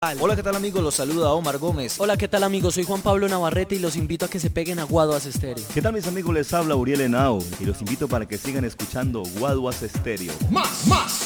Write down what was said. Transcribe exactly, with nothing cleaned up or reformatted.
Hola, ¿qué tal amigos? Los saluda Omar Gómez. Hola, ¿qué tal amigos? Soy Juan Pablo Navarrete y los invito a que se peguen a Guaduas Estéreo. ¿Qué tal mis amigos? Les habla Uriel Henao y los invito para que sigan escuchando Guaduas Estéreo. Más, más.